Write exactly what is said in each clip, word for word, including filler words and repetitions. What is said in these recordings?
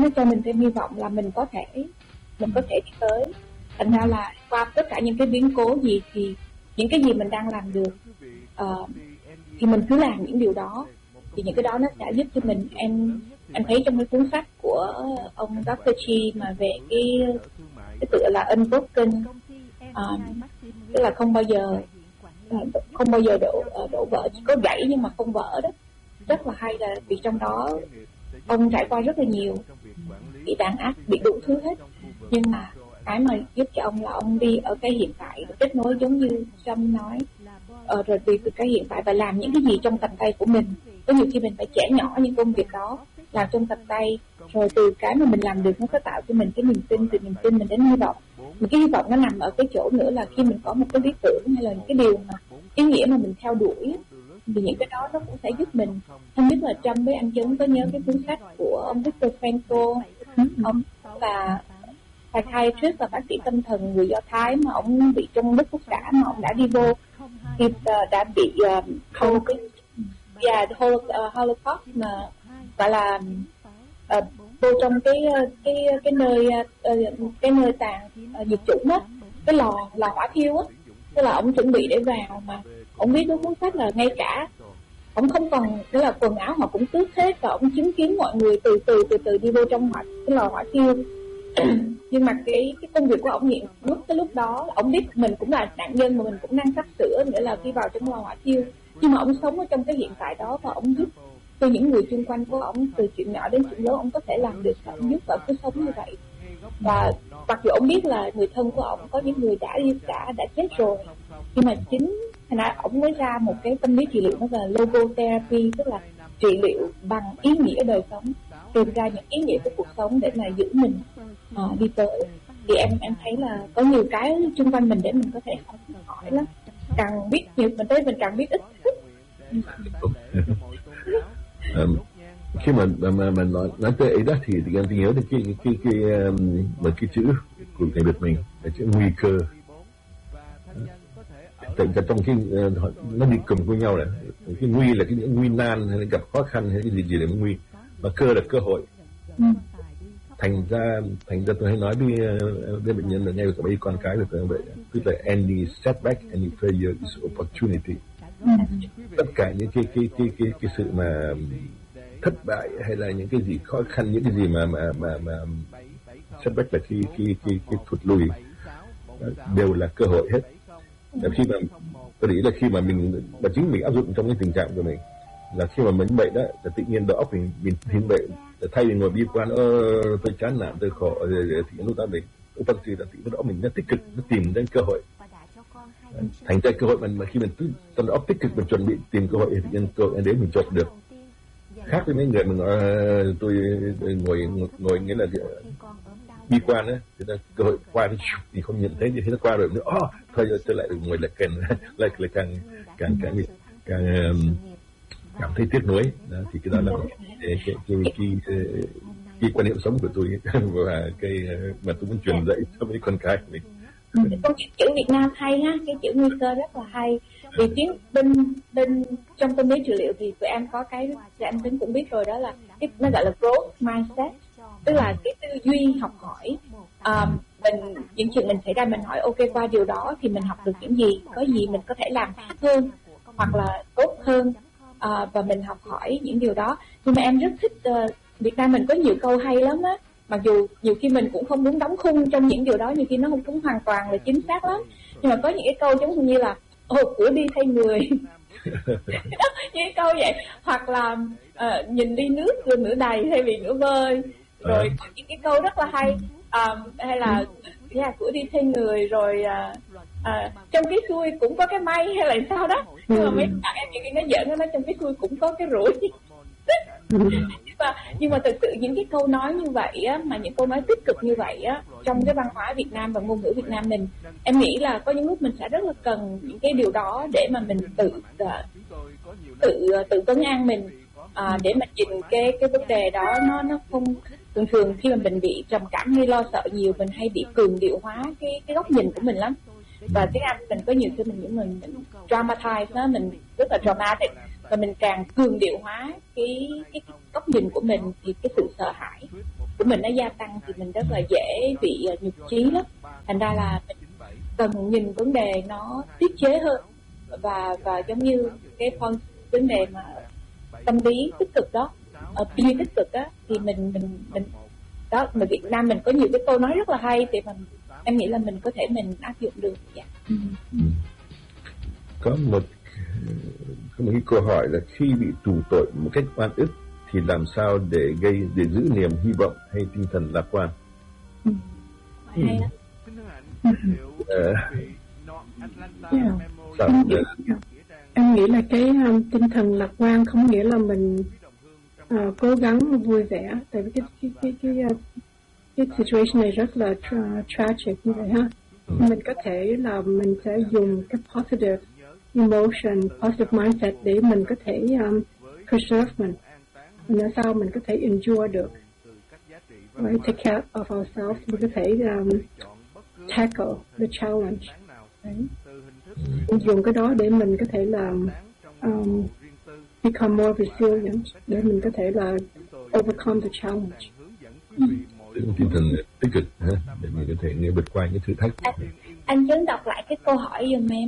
nó cho mình thêm hy vọng là mình có thể mình có thể đi tới. Thành ra là qua tất cả những cái biến cố gì thì những cái gì mình đang làm được uh, thì mình cứ làm những điều đó, thì những cái đó nó sẽ giúp cho mình. Em em thấy trong cái cuốn sách của ông doctor Chi mà về cái cái tựa là Unbroken, uh, tức là không bao giờ uh, không bao giờ đổ uh, đổ vỡ, chỉ có gãy nhưng mà không vỡ đó, rất là hay. Là vì trong đó ông trải qua rất là nhiều, bị đàn áp, bị đủ thứ hết, nhưng mà cái mà giúp cho ông là ông đi ở cái hiện tại, kết nối giống như Trump nói, ờ, rồi đi từ cái hiện tại và làm những cái gì trong tầm tay của mình. Có nhiều khi mình phải chẻ nhỏ những công việc đó, làm trong tầm tay, rồi từ cái mà mình làm được nó có tạo cho mình cái niềm tin, từ niềm tin mình đến hy vọng. Mà cái hy vọng nó nằm ở cái chỗ nữa là khi mình có một cái lý tưởng hay là những cái điều mà ý nghĩa mà mình theo đuổi, thì những cái đó nó cũng sẽ giúp mình. Không biết là Trump với anh Chấn có nhớ cái cuốn sách của ông Viktor Frankl, ông là psychiatrist và bác sĩ tâm thần người Do Thái mà ông bị trong Đức Quốc xã, mà ông đã đi vô thì uh, đã bị uh, hô cái yeah, uh, Holocaust mà gọi là uh, vô trong cái cái cái nơi uh, cái nơi tàn uh, diệt chủng á, cái lò lò hỏa thiêu á, tức là ông chuẩn bị để vào, mà ông viết trong cuốn sách là ngay cả ông không còn, tức là quần áo họ cũng tước hết, và ông chứng kiến mọi người từ từ từ từ đi vô trong hỏa cái lò hỏa thiêu. Nhưng mà cái cái công việc của ông hiện lúc cái lúc đó ông biết mình cũng là nạn nhân mà mình cũng đang sắp sửa nghĩa là khi vào trong lò hỏa thiêu, nhưng mà ông sống ở trong cái hiện tại đó và ông giúp cho những người xung quanh của ông, từ chuyện nhỏ đến chuyện lớn ông có thể làm được, và ông giúp và cứ sống như vậy. Và mặc dù ông biết là người thân của ông có những người đã đi đã đã chết rồi, nhưng mà chính thành ra ông mới ra một cái tâm lý trị liệu nó là logotherapy, tức là trị liệu bằng ý nghĩa đời sống, tìm ra những ý nghĩa của cuộc sống để mà giữ mình uh, đi tới. Thì em em thấy là có nhiều cái xung quanh mình để mình có thể học hỏi lắm, càng biết nhiều mình tới mình càng biết ít. um, khi mà mà mình nói nói tới ấy đó thì thì em nhớ đến cái cái cái um, một cái chữ của người Việt mình là chữ nguy cơ. Tại trong cái uh, nó đi cùng với nhau này, cái nguy là cái những nguy nan hay gặp khó khăn hay cái gì gì là nguy, và cơ là cơ hội. Ừ. thành ra thành ra tôi hay nói với, với bệnh nhân là ngay cả mấy con cái của tôi vậy, tức là any setback, any failure is opportunity. Ừ. Tất cả những cái cái cái cái cái sự mà thất bại hay là những cái gì khó khăn, những cái gì mà mà mà mà setback là khi khi khi cái thụt lùi đều là cơ hội hết. Và khi mà tôi nghĩ là khi mà mình và chính mình áp dụng trong cái tình trạng của mình là khi mà mình bệnh đó là tự nhiên đầu óc mình mình hiện bệnh, thay vì ngồi bi quan ơ tôi chán nản tôi khổ rồi thì lúc đó mình bác sĩ là tự đầu óc mình nó tích cực, nó tìm đến cơ hội. Thành ra cơ hội mình mà khi mình trong đầu óc tích cực mình chuẩn bị tìm cơ hội thì tự nhiên cơ hội đến mình chọn được. Khác với mấy người mình nói tôi ngồi ngồi nghĩa là bi quan á, thì là cơ hội qua thì không nhận thấy, thì thấy nó qua rồi nữa, oh, thôi tôi lại ngồi lại càng lại lại càng càng càng càng cảm thấy tiếc nuối. Đó, thì cái đó là cái cái cái, cái, cái, cái quan niệm sống của tôi và cái mà tôi muốn truyền dạy cho mấy con cái của mình. Câu chữ Việt Nam hay ha, cái chữ nguy cơ rất là hay. Vì tiếng bên bên trong tâm lý trị liệu thì tụi em có cái thì anh Tính cũng biết rồi, đó là cái nó gọi là growth mindset, tức là cái tư duy học hỏi. Um, mình những chuyện mình xảy ra mình hỏi ok, qua điều đó thì mình học được những gì, có gì mình có thể làm khác hơn hoặc là tốt hơn, uh, và mình học hỏi những điều đó. Nhưng mà em rất thích uh, Việt Nam mình có nhiều câu hay lắm á, mặc dù nhiều khi mình cũng không đúng đóng khung trong những điều đó, nhiều khi nó không cũng hoàn toàn là chính xác lắm, nhưng mà có những cái câu giống như là ồ của đi thay người những cái câu vậy, hoặc là uh, nhìn đi nước rồi nửa đầy thay vì nửa vơi, rồi có những cái câu rất là hay, um, hay là yeah, của đi thay người, rồi uh, uh, trong cái xuôi cũng có cái may hay là sao đó, nhưng mà mấy bạn em những cái nó giỡn, nó trong cái xuôi cũng có cái rủi. Và, nhưng mà thực sự những cái câu nói như vậy á, mà những câu nói tích cực như vậy á, trong cái văn hóa Việt Nam và ngôn ngữ Việt Nam mình, em nghĩ là có những lúc mình sẽ rất là cần những cái điều đó để mà mình tự tự tự trấn an mình, à, để mà nhìn cái cái vấn đề đó nó nó không thường thường khi mà mình bị trầm cảm hay lo sợ nhiều, mình hay bị cường điệu hóa cái cái góc nhìn của mình lắm. Và tiếng Anh mình có nhiều khi mình những mình, mình dramatize nó, mình rất là dramatic, và mình càng cường điệu hóa cái cái góc nhìn của mình thì cái sự sợ hãi của mình nó gia tăng, thì mình rất là dễ bị uh, nhụt chí lắm. Thành ra là mình cần nhìn vấn đề nó tiết chế hơn, và và giống như cái phần vấn đề mà tâm lý tích cực đó, ở tư duy tích cực đó, thì mình mình mình đó, mà Việt Nam mình có nhiều cái câu nói rất là hay, thì mình em nghĩ là mình có thể mình áp dụng được. Dạ. Ừ. Có một có một cái câu hỏi là khi bị tù tội một cách oan ức thì làm sao để gây để giữ niềm hy vọng hay tinh thần lạc quan? Ừ. Hay lắm. Ừ. Yeah. Em, nghĩ, em nghĩ là cái um, tinh thần lạc quan không nghĩa là mình uh, cố gắng vui vẻ, tại vì cái cái cái cái, uh, cái situation này rất là tra- tragic như vậy ha. Ừ. Mình có thể là mình sẽ dùng cái positive emotion, positive mindset để mình có thể um, preserve mình, làm sao mình có thể endure được, right? Take care of ourselves, mình có thể um, tackle the challenge. Đấy. Mình dùng cái đó để mình có thể là um, become more resilient, để mình có thể là overcome the challenge. Ừ. Tinh thần tích cực ha, để mình có thể vượt qua những thử thách. Anh, anh Trấn đọc lại cái câu hỏi giùm em.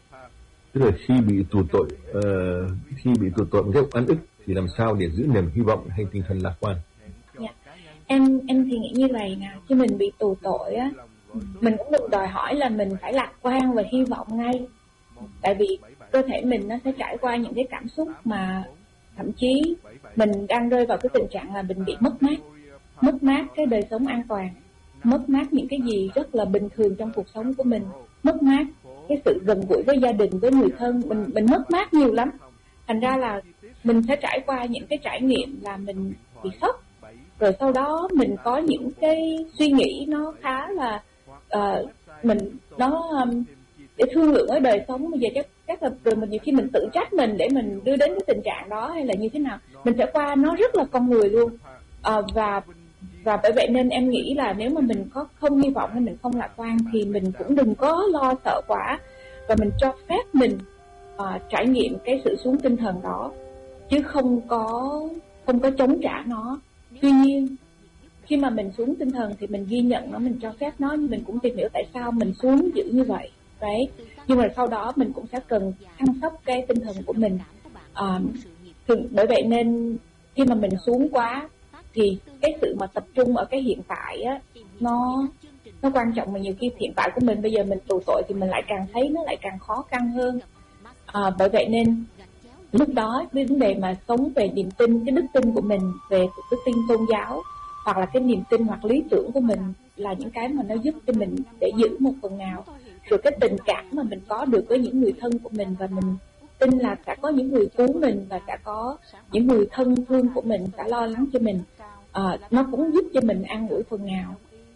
Tức là khi bị tù tội, uh, khi bị tù tội một cách oan ức thì làm sao để giữ niềm hy vọng hay tinh thần lạc quan? Dạ. Em em thì nghĩ như vậy nè, khi mình bị tù tội á, mình cũng đừng đòi hỏi là mình phải lạc quan và hy vọng ngay, tại vì cơ thể mình nó sẽ trải qua những cái cảm xúc mà thậm chí mình đang rơi vào cái tình trạng là mình bị mất mát, mất mát cái đời sống an toàn, mất mát những cái gì rất là bình thường trong cuộc sống của mình, mất mát cái sự gần gũi với gia đình, với người thân, mình mình mất mát nhiều lắm. Thành ra là mình sẽ trải qua những cái trải nghiệm là mình bị sốc, rồi sau đó mình có những cái suy nghĩ nó khá là uh, mình nó um, để thương lượng với đời sống. Bây giờ chắc chắc là rồi mình nhiều khi mình tự trách mình để mình đưa đến cái tình trạng đó, hay là như thế nào, mình sẽ qua nó rất là con người luôn. Uh, và và bởi vậy nên em nghĩ là nếu mà mình có không hy vọng hay mình không lạc quan thì mình cũng đừng có lo sợ quá, và mình cho phép mình uh, trải nghiệm cái sự xuống tinh thần đó, chứ không có không có chống trả nó. Tuy nhiên khi mà mình xuống tinh thần thì mình ghi nhận nó, mình cho phép nó, nhưng mình cũng tìm hiểu tại sao mình xuống dữ như vậy. Đấy. Nhưng mà sau đó mình cũng sẽ cần chăm sóc cái tinh thần của mình. À, thường, bởi vậy nên khi mà mình xuống quá thì cái sự mà tập trung ở cái hiện tại á, nó nó quan trọng. Mà nhiều khi hiện tại của mình bây giờ mình tù tội thì mình lại càng thấy nó lại càng khó khăn hơn. À, bởi vậy nên lúc đó cái vấn đề mà sống về niềm tin, cái đức tin của mình, về đức tin tôn giáo hoặc là cái niềm tin hoặc lý tưởng của mình là những cái mà nó giúp cho mình để giữ một phần nào. Rồi cái tình cảm mà mình có được với những người thân của mình, và mình tin là sẽ có những người cứu mình, và sẽ có những người thân thương của mình sẽ lo lắng cho mình, à, nó cũng giúp cho mình an ủi phần nào.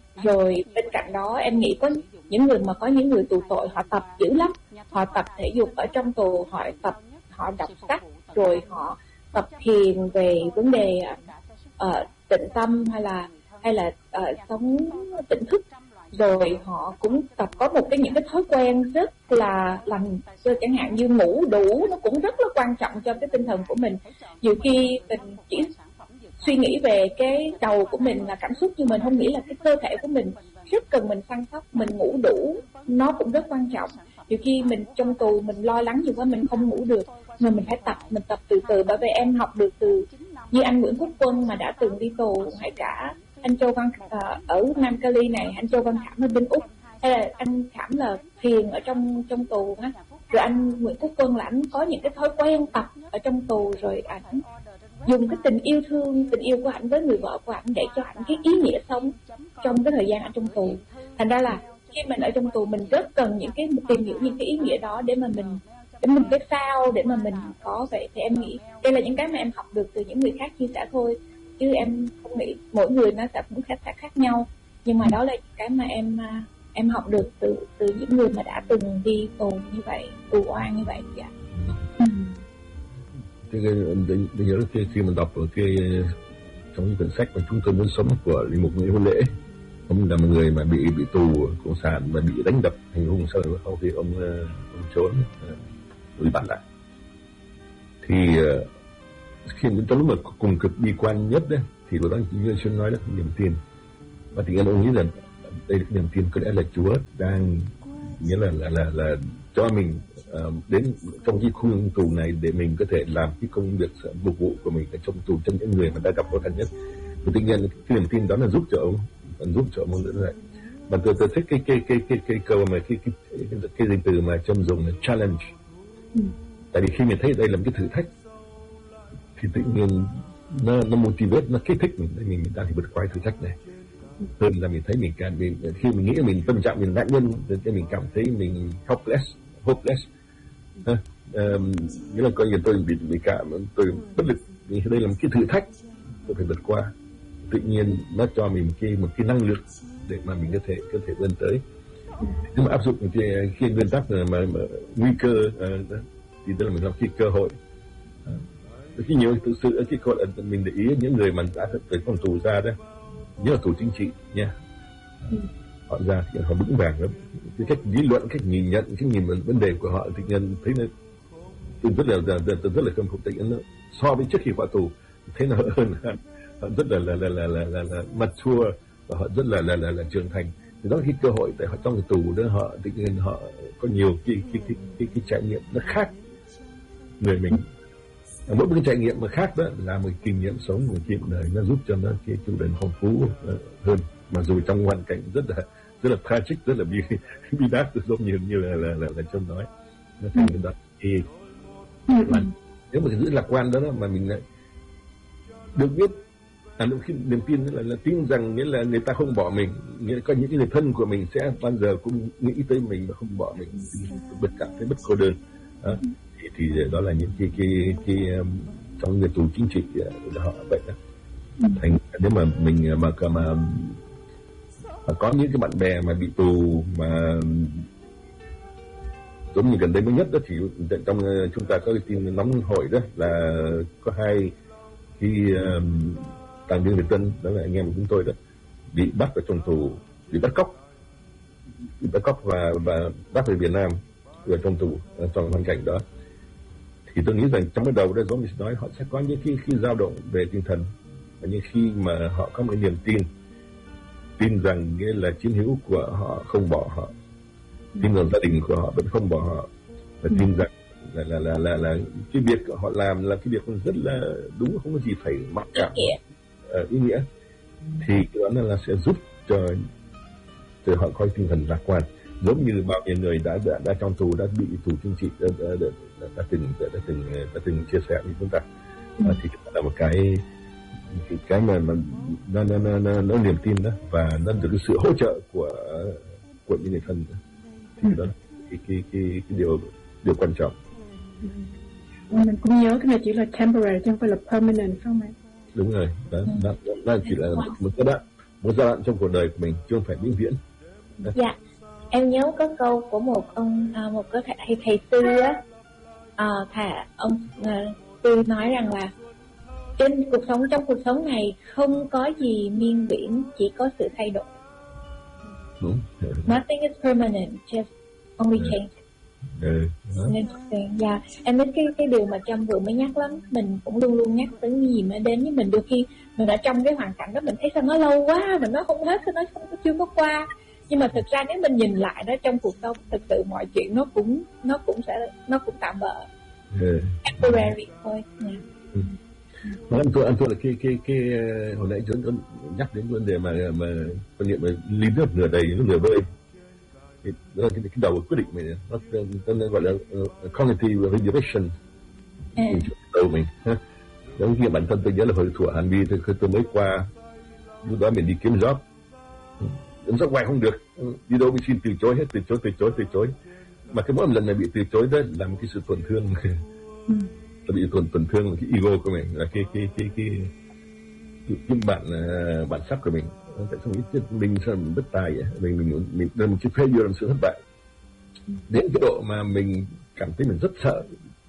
Rồi bên cạnh đó em nghĩ có những người mà có những người tù tội họ tập dữ lắm, họ tập thể dục ở trong tù, họ tập họ đọc sách, rồi họ tập thiền về vấn đề uh, tịnh tâm hay là hay là uh, sống tỉnh thức, rồi họ cũng tập có một cái những cái thói quen rất là lành, chẳng hạn như ngủ đủ, nó cũng rất là quan trọng cho cái tinh thần của mình. Nhiều khi mình chỉ suy nghĩ về cái đầu của mình là cảm xúc, nhưng mình không nghĩ là cái cơ thể của mình rất cần mình săn sóc, mình ngủ đủ nó cũng rất quan trọng. Nhiều khi mình trong tù mình lo lắng nhiều quá mình không ngủ được, mà mình phải tập, mình tập từ từ. Bởi vậy em học được từ như anh Nguyễn Quốc Quân mà đã từng đi tù, hay cả anh Châu Văn uh, ở Nam Cali này, anh Châu Văn Khảm ở bên Úc, hay là anh Khảm là thiền ở trong trong tù á. Rồi anh Nguyễn Quốc Quân là anh có những cái thói quen tập ở trong tù, rồi ảnh dùng cái tình yêu thương, tình yêu của ảnh với người vợ của ảnh để cho ảnh cái ý nghĩa sống trong cái thời gian ở trong tù. Thành ra là khi mình ở trong tù mình rất cần những cái tìm hiểu những cái ý nghĩa đó để mà mình để mình cái sao để mà mình có vậy. Thì em nghĩ đây là những cái mà em học được từ những người khác chia sẻ thôi, chứ em không nghĩ mỗi người nó sẽ cũng khác khác khác nhau. Nhưng mà đó là những cái mà em em học được từ từ những người mà đã từng đi tù như vậy, tù oan như vậy. Dạ. Ừ. Thì tôi nhớ khi, khi mình đọc ở cái trong những quyển sách mà Chúng tôi muốn sống của Linh mục Nguyễn Hữu Lễ, ông là một người mà bị bị tù cộng sản và bị đánh đập hành hung, sau đó sau khi ông, ông trốn bị bắt lại, Thì uh, khi trong lúc mà cùng cực bi quan nhất đấy, thì lúc đó như Xuân nói đó, niềm tin. Và thì ông nghĩ rằng đây là niềm tin có lẽ là Chúa đang nghĩa là là là, là cho mình uh, đến trong cái khu tù này để mình có thể làm cái công việc phục vụ của mình ở trong tù cho những người mà đã gặp khó khăn nhất. Và tự nhiên cái niềm tin đó là giúp cho ông, giúp cho ông nữa lại. Mà tôi tôi thích cái cái cái cái cái câu mà cái cái cái, cái danh từ mà Trâm dùng là challenge. Ừ. Tại vì khi mình thấy đây là một cái thử thách thì tự nhiên nó nó motivate, nó kích thích mình để mình đang thì vượt qua thử thách này. Hơn là mình thấy mình càng mình khi mình nghĩ mình tâm trạng mình nạn nhân thì mình cảm thấy mình helpless, hopeless. À, um, nghĩa là coi như tôi bị bị cảm, tôi bất lực. Vì đây là một cái thử thách tôi phải vượt qua. Tự nhiên nó cho mình cái một cái năng lượng để mà mình có thể có thể vươn tới. Nhưng mà áp dụng cái khi nguyên tắc mà, mà, mà nguy cơ uh, thì đó là mình làm cái cơ hội. Uh, khi nhiều thực sự cái cơ hội mình để ý những người mà đã tới phòng tù ra đó, nhớ là tù chính trị nha, ừ. họ ra thì họ vững vàng lắm, cái cách lý luận, cách nhìn nhận, cái nhìn vấn đề của họ thì nhân thấy nó tôi rất là rất, rất là khâm phục. Nó so với trước khi vào tù thế nào hơn, họ rất là là là là là, là, là mature và họ rất là là là, là trưởng thành. Thì đó là cái cơ hội tại họ trong cái tù đó họ tự nhiên họ có nhiều cái cái cái cái, cái trải nghiệm nó khác người mình. Mỗi một cái trải nghiệm mà khác đó là một kinh nghiệm sống, một kinh nghiệm đời, nó giúp cho nó cái chủ đề phong phú uh, hơn. Mà dù trong hoàn cảnh rất là rất là tragic, rất là bi bi đát, giống như như là là là, là Trâm nói, nó thành cái đó thì mà nếu mà cái giữ lạc quan đó, đó mà mình lại được biết à, khi niềm tin là, là tin rằng nghĩa là người ta không bỏ mình, nghĩa là có những người thân của mình sẽ bao giờ cũng nghĩ tới mình và không bỏ mình, bất cảm thấy bất cô đơn. Đó. Thì, thì đó là những cái cái cái, cái um, trong người tù chính trị uh, họ vậy đó. Thành nếu mà mình mà mà, mà có những cái bạn bè mà bị tù mà giống như gần đây mới nhất đó, thì trong uh, chúng ta có cái tin nóng hổi đó là có hai cái um, tàng viên Việt Tân, đó là anh em của chúng tôi đó, bị bắt ở trong tù, bị bắt cóc, bị bắt cóc và và bắt về Việt Nam ở trong tù trong hoàn cảnh đó. Thì tôi nghĩ rằng trong cái đầu đó giống như nói họ sẽ có những khi khi dao động về tinh thần, và những khi mà họ có một niềm tin, tin rằng nghĩa là chiến hữu của họ không bỏ họ, tin rằng gia đình của họ vẫn không bỏ họ, và tin rằng là là là là, là cái việc họ làm là cái việc rất là đúng, không có gì phải mặc cảm uh, ý nghĩa. Thì cái đó là sẽ giúp cho cho họ có tinh thần lạc quan, giống như bao nhiêu người đã đã, đã trong tù, đã bị tù chính trị đã, đã, đã, đã, đã từng đã, đã từng đã từng chia sẻ với chúng ta. Ừ. À, thì là một cái cái, cái mà, mà nó, nó, nó, nó, nó niềm tin đó, và nó được cái sự hỗ trợ của của những người thân đó. Thì ừ. đó là cái cái cái, cái điều điều quan trọng. Ừ. Mình cũng nhớ cái này chỉ là temporary chứ không phải là permanent, không ạ? Đúng rồi, đó, ừ. đó, đó, đó chỉ là một giai đoạn, một giai đoạn trong cuộc đời của mình, chứ không phải vĩnh viễn. Đó. Dạ. Em nhớ có câu của một ông một cái thầy thầy tư á, à, thà ông à, tư nói rằng là trên cuộc sống trong cuộc sống này không có gì miên viễn, chỉ có sự thay đổi. Đúng. Nothing is permanent, just only change. Ừ. Nên dạ, em biết cái cái điều mà Trâm vừa mới nhắc lắm, mình cũng luôn luôn nhắc tới cái gì mà đến với mình. Đôi khi mình ở trong cái hoàn cảnh đó mình thấy sao nó lâu quá, mình nói không hết, nó không chưa có qua. Nhưng mà thực ra nếu mình nhìn lại đó, trong cuộc sống thực sự mọi chuyện nó cũng nó cũng sẽ nó cũng tạm bợ, ừ. temporary thôi. Yeah. Ừ. Mà anh tôi anh tôi là cái cái cái hồi nãy chúng tôi nhắc đến vấn đề mà mà quan niệm mà ly nước nửa đầy nước nửa vơi, thì đó là cái, cái đầu quyết định mình, nó, nó, nó gọi là uh, cognitive reservation ừ. đầu mình. Giống như bản thân tôi nhớ là hồi thủ Hàn Vi tôi tôi mới qua, lúc đó mình đi kiếm job. Đứng ra ngoài không được, đi đâu mình xin từ chối hết, từ chối, từ chối, từ chối. Mà cái mỗi một lần này bị từ chối đó là một cái sự tổn thương, ừ. là bị tổn tổn thương cái ego của mình, là cái cái cái cái cái, cái bản bản sắc của mình. Tại sao mình mình sao mình bất tài vậy? Mình mình mình là một cái failure, làm sự thất bại. Ừ. Đến cái độ mà mình cảm thấy mình rất sợ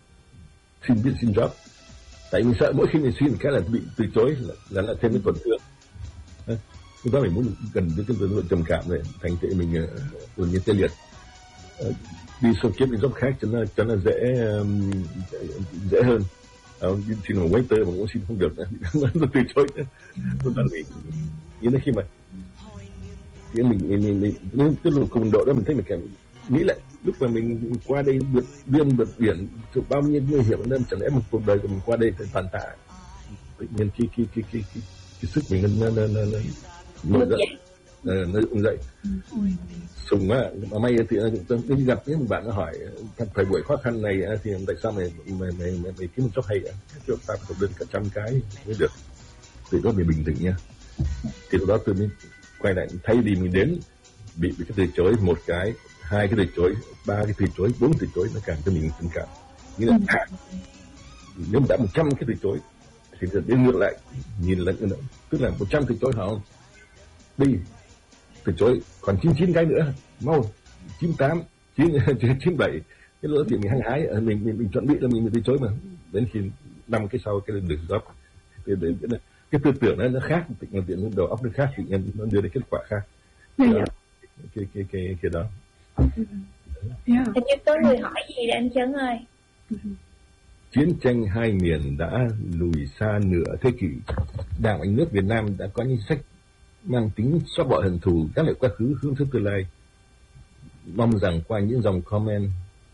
xin biết xin job, tại mình sợ mỗi khi mình xin cái là bị từ chối là là lại thêm cái tổn thương. Lúc đó mình muốn gần với cái lượng trầm cảm này, thành tệ mình uh, như tê liệt, uh, đi sâu kiếm những job khác cho nó cho nó dễ um, dễ hơn. uh, xin một waiter mà cũng xin không được, tôi từ chối, tôi toàn bị như thế. Khi mà khi mình mình mình, mình, mình tức là cùng độ đó mình thấy mình cảm nghĩ lại lúc mà mình qua đây vượt biên vượt biển chụp bao nhiêu nguy hiểm nên chẳng lẽ một cuộc đời của mình qua đây phải phản tạ, tự nhiên khi khi khi khi khi cái sức mình nó nó nó nó nổi dậy, nó ung dậy sùng á. Mà may thì tôi gặp những bạn nó hỏi thời buổi khó khăn này thì tại sao mày mày mày mày, mày kiếm một job hay à? Chúng ta phải lên cả trăm cái mới được, từ đó mình bình tĩnh nha. Thì lúc đó tôi mới quay lại, thay vì mình đến bị bị cái từ chối một cái, hai cái từ chối, ba cái từ chối, bốn từ chối, nó càng cho mình tình cảm. Nghĩa là à, nếu mà đã một trăm cái từ chối thì đến ngược lại nhìn lại nữa, tức là một trăm từ chối họ đi từ chối còn chín chín cái nữa, mau chín tám, chín chín bảy, cái lúc đó thì mình hăng hái, mình mình mình chuẩn bị là mình, mình từ chối mà đến khi năm cái sau cái được job thì để, để, cái tư tưởng nó nó khác, tự nhiên đầu óc nó khác, tự nhiên nó đưa đến kết quả khác. Đó, cái cái cái cái đó. Yeah. Hình như có người hỏi gì để anh Trấn ơi. Chiến tranh hai miền đã lùi xa nửa thế kỷ. Đảng Nhà nước Việt Nam đã có những sách mang tính xóa bỏ hận thù, gác lại quá khứ, hướng tới tương lai. Mong rằng qua những dòng comment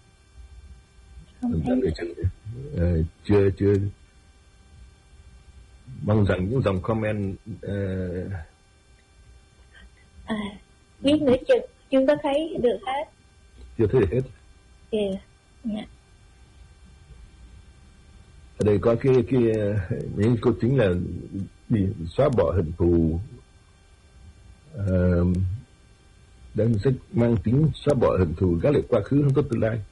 uh, chưa chưa mong rằng những dòng comment uh, à, biết nữa chưa chưa có thấy được hết, chưa thấy được hết. Yeah. Yeah. Ở đây có cái cái những câu chính là đi xóa bỏ hận thù, uh, đang rất mang tính xóa bỏ hận thù, gác lại quá khứ, hướng tới tương lai.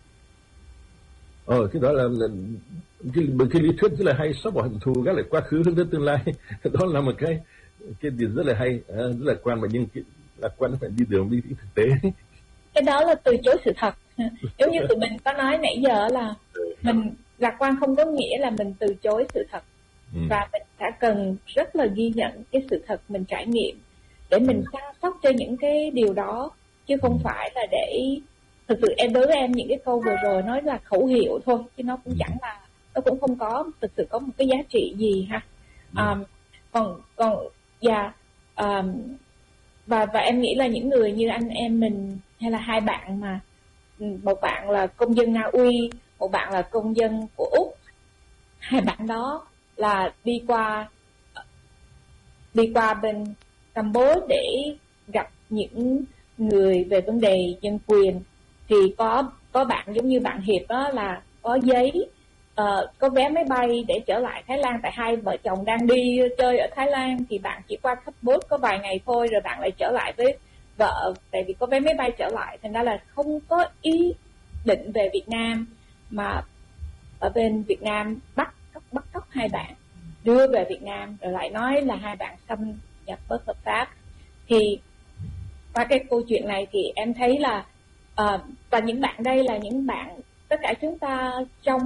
Ờ, cái đó là, là cái, cái lý thuyết rất là hay, xóa bỏ hận thù, gác lại quá khứ, hướng tới tương lai. Đó là một cái cái điều rất là hay, à, rất là quan, mà nhưng cái lạc quan nó phải đi đường đi thực tế. Cái đó là từ chối sự thật. Giống như tụi mình có nói nãy giờ là mình lạc quan không có nghĩa là mình từ chối sự thật. Ừ. Và mình đã cần rất là ghi nhận cái sự thật mình trải nghiệm để mình chăm sóc cho những cái điều đó, chứ không phải là để thực sự em đối với em những cái câu vừa rồi nói là khẩu hiệu thôi, chứ nó cũng chẳng là, nó cũng không có thực sự có một cái giá trị gì ha. Um, còn còn và um, và và em nghĩ là những người như anh em mình hay là hai bạn mà, một bạn là công dân Na Uy, một bạn là công dân của Úc, hai bạn đó là đi qua đi qua bên Campuchia để gặp những người về vấn đề nhân quyền. Thì có có bạn giống như bạn Hiệp đó là có giấy, uh, có vé máy bay để trở lại Thái Lan, tại hai vợ chồng đang đi chơi ở Thái Lan thì bạn chỉ qua Campuchia có vài ngày thôi rồi bạn lại trở lại với vợ, tại vì có vé máy bay trở lại, thành ra là không có ý định về Việt Nam, mà ở bên Việt Nam bắt bắt cóc hai bạn đưa về Việt Nam rồi lại nói là hai bạn xâm nhập bất hợp pháp. Thì qua cái câu chuyện này thì em thấy là uh, và những bạn đây là những bạn, tất cả chúng ta trong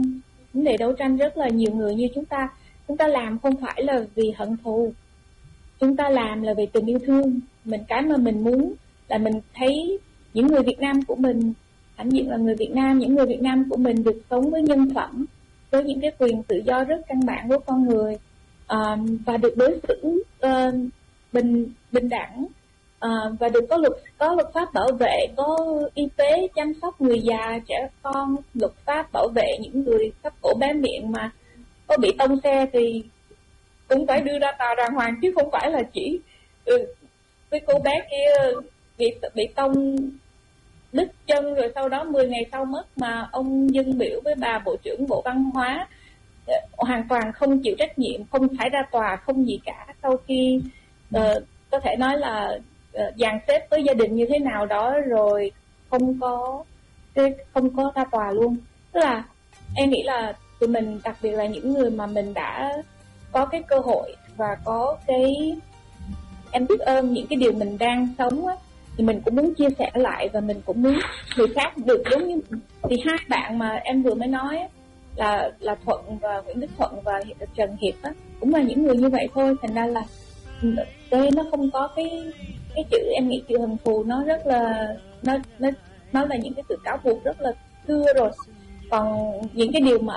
vấn đề đấu tranh, rất là nhiều người như chúng ta, chúng ta làm không phải là vì hận thù, chúng ta làm là vì tình yêu thương. Mình cái mà mình muốn là mình thấy những người Việt Nam của mình, hãnh diện là người Việt Nam, những người Việt Nam của mình được sống với nhân phẩm, với những cái quyền tự do rất căn bản của con người, uh, và được đối xử uh, bình bình đẳng, uh, và được có luật có luật pháp bảo vệ, có y tế chăm sóc người già trẻ con, luật pháp bảo vệ những người thấp cổ bé miệng mà có bị tông xe thì cũng phải đưa ra tòa đàng hoàng, chứ không phải là chỉ ừ, cái cô bé kia bị bị tông đứt chân rồi sau đó mười ngày sau mất, mà ông dâng biểu với bà Bộ trưởng Bộ Văn hóa hoàn toàn không chịu trách nhiệm, không phải ra tòa, không gì cả, sau khi uh, có thể nói là uh, dàn xếp với gia đình như thế nào đó rồi không có không có ra tòa luôn. Tức là em nghĩ là tụi mình, đặc biệt là những người mà mình đã có cái cơ hội và có cái, em biết ơn những cái điều mình đang sống á, thì mình cũng muốn chia sẻ lại và mình cũng muốn người khác được giống như mình. Thì hai bạn mà em vừa mới nói á, là là Thuận và Nguyễn Đức Thuận và Trần Hiệp á, cũng là những người như vậy thôi. Thành ra là đây nó không có cái cái chữ, em nghĩ chữ hận thù nó rất là nó nó nó là những cái sự cáo buộc rất là xưa rồi. Còn những cái điều mà ở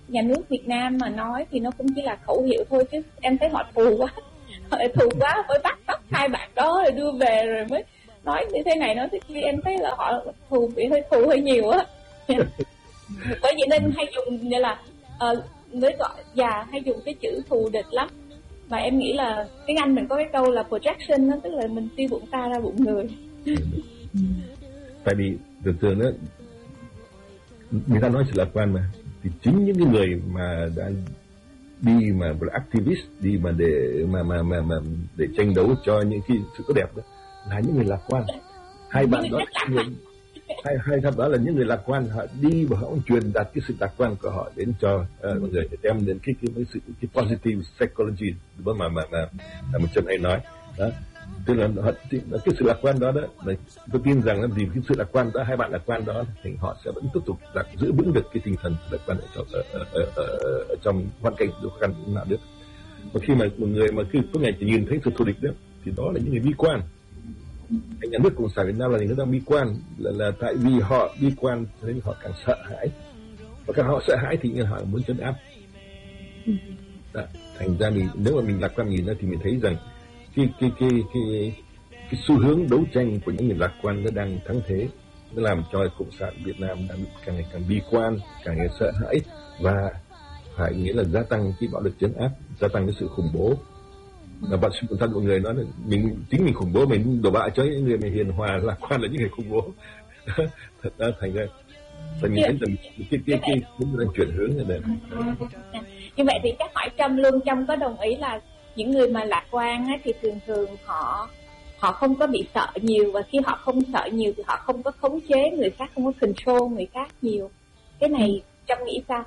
nhà nước Việt Nam mà nói thì nó cũng chỉ là khẩu hiệu thôi, chứ em thấy họ thù quá, họ thù quá mới bắt bắt hai bạn đó rồi đưa về rồi mới nói như thế này nói thế kia. Em thấy là họ thù bị hơi thù hơi nhiều á. Bởi vậy nên hay dùng như là uh, mới gọi già hay dùng cái chữ thù địch lắm. Và em nghĩ là tiếng Anh mình có cái câu là projection đó, tức là mình tiêu bụng ta ra bụng người. Tại vì thường thường đó người ta nói sự lạc quan mà, thì chính những cái người mà đã đi mà là activist, đi mà để mà mà mà mà để tranh đấu cho những cái sự tốt đẹp đó là những người lạc quan. Hai bạn đó người, hai hai thằng đó là những người lạc quan, họ đi và họ truyền đạt cái sự lạc quan của họ đến cho uh, mọi người, để đem đến cái cái cái sự cái positive psychology mà mà mà mà, mà một chân hay nói đó. Tức là họ, cái sự lạc quan đó đó là tôi tin rằng là vì cái sự lạc quan đó, hai bạn lạc quan đó thì họ sẽ vẫn tiếp tục lạc, giữ vững được cái tinh thần lạc quan ở, ở, ở, ở, ở, ở trong hoàn cảnh khó khăn nào được. Và khi mà một người mà cứ có ngày chỉ nhìn thấy sự thù địch đó thì đó là những người bi quan. Cái nhà nước Cộng sản Việt Nam là những người đang bi quan, là, là tại vì họ bi quan nên họ càng sợ hãi, và càng họ sợ hãi thì họ muốn trấn áp. Đó. Thành ra mình nếu mà mình lạc quan nhìn ra thì mình thấy rằng cái cái cái cái cái xu hướng đấu tranh của những người lạc quan nó đang thắng thế, nó làm cho Cộng sản Việt Nam đang càng ngày càng bi quan, càng ngày sợ hãi, và phải nghĩa là gia tăng cái bạo lực trấn áp, gia tăng cái sự khủng bố. Và bạn sự thân mọi người nói là mình chính mình khủng bố, mình đổ bạ cho những người mà hiền hòa lạc quan là những người khủng bố. Thật ra thành ra tại mình thấy rằng cái cái cái cũng đang chuyển hướng rồi đấy. Như vậy thì chắc hỏi Trâm luôn, Trâm có đồng ý là những người mà lạc quan á, thì thường thường họ họ không có bị sợ nhiều, và khi họ không sợ nhiều thì họ không có khống chế người khác, không có control người khác nhiều. Cái này Trâm nghĩ sao?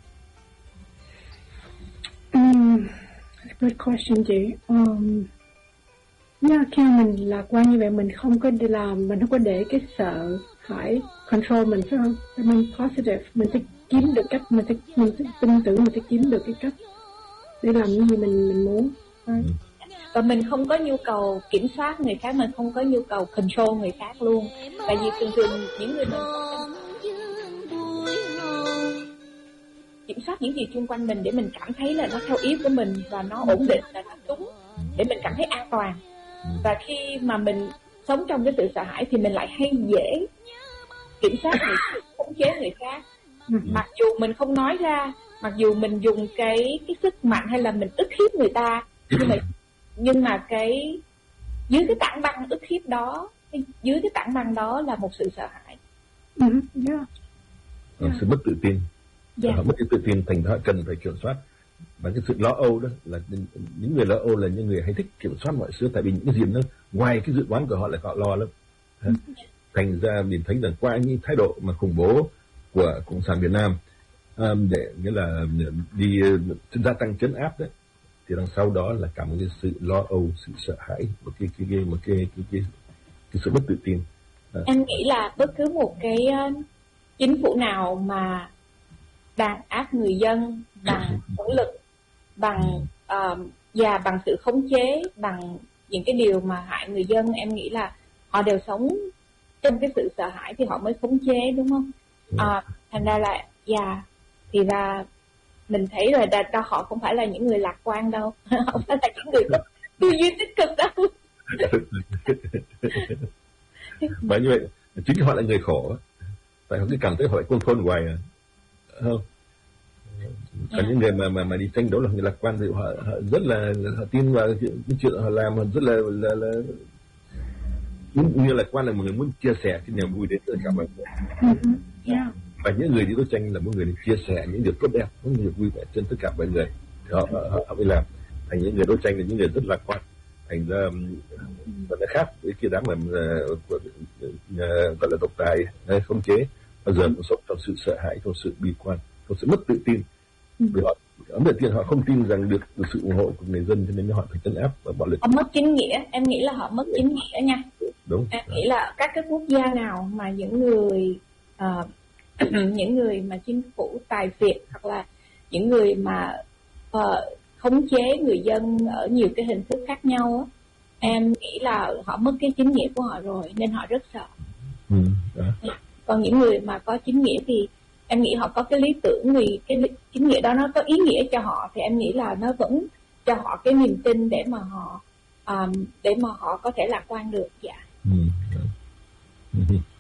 Um, good question chị. Um, yeah, khi mình lạc quan như vậy mình không có đi làm, mình không có để cái sợ hãi control mình, phải không? Mình positive, mình sẽ kiếm được cách, mình sẽ mình sẽ tin tưởng mình sẽ kiếm được cái cách để làm những gì mình mình muốn. Right. Và mình không có nhu cầu kiểm soát người khác, mình không có nhu cầu control người khác luôn. Tại vì thường thường những người mình kiểm soát những gì xung quanh mình để mình cảm thấy là nó theo ý của mình và nó ổn định, là nó đúng, để mình cảm thấy an toàn. Và khi mà mình sống trong cái sự sợ hãi thì mình lại hay dễ kiểm soát người khác, khống chế người khác. Mặc dù mình không nói ra, mặc dù mình dùng cái cái sức mạnh hay là mình ức hiếp người ta, nhưng mà nhưng mà cái dưới cái tảng băng ức hiếp đó, dưới cái tảng băng đó là một sự sợ hãi. Mm-hmm. Yeah. Yeah. Sự mất tự tin. Yeah. Họ mất cái tự tin, thành họ cần phải kiểm soát. Và cái sự lo âu đó là những người lo âu là những người hay thích kiểm soát mọi thứ, tại vì những cái gì nó ngoài cái dự đoán của họ là họ lo lắm. Mm-hmm. Thành ra mình thấy rằng qua những thái độ mà khủng bố của Cộng sản Việt Nam um, để nghĩa là đi uh, gia tăng trấn áp đấy, thì đằng sau đó là cả một cái sự lo âu, sự sợ hãi, một cái cái cái một cái cái cái, cái sự mất tự tin. À. Em nghĩ là bất cứ một cái uh, chính phủ nào mà đàn áp người dân bằng vũ lực, bằng uh, và bằng sự khống chế, bằng những cái điều mà hại người dân, em nghĩ là họ đều sống trong cái sự sợ hãi thì họ mới khống chế, đúng không? À, thành ra là dạ thì là mình thấy rồi, là đó họ không phải là những người lạc quan đâu, không phải là những người có tư duy tích cực đâu. Bởi như vậy chính họ là người khổ, tại họ cứ cảm thấy họ lại quân phôn hoài à, không? Còn yeah. những người mà mà mà đi tranh đấu là người lạc quan thì họ, họ rất là họ tin vào cái chuyện họ làm, họ rất là là, là như lạc quan là một người muốn chia sẻ cái niềm vui đến tất cả mọi người. Yeah. Và những người đi đấu tranh là một người đi chia sẻ những điều tốt đẹp, những điều vui vẻ trên tất cả mọi người. Họ họ họ mới làm thành những người đấu tranh là những người rất lạc quan. Thành ra và nó khác với cái đám mà uh, của, uh, gọi là độc tài hay khống chế, bao giờ cũng sống trong sự sợ hãi, trong sự bi quan, trong sự mất tự tin. Vì họ ấn đầu tiên họ không tin rằng được, được sự ủng hộ của người dân, cho nên họ phải trấn áp và bạo lực. Họ mất chính nghĩa, em nghĩ là họ mất chính nghĩa nha. Đúng. Em nghĩ là các cái quốc gia nào mà những người uh, những người mà chính phủ tài phiệt hoặc là những người mà uh, khống chế người dân ở nhiều cái hình thức khác nhau á, em nghĩ là họ mất cái chính nghĩa của họ rồi nên họ rất sợ. Ừ, đó. Còn những người mà có chính nghĩa thì em nghĩ họ có cái lý tưởng, vì cái chính nghĩa đó nó có ý nghĩa cho họ, thì em nghĩ là nó vẫn cho họ cái niềm tin để mà họ um, để mà họ có thể lạc quan được. Dạ. Ừ. Ừ.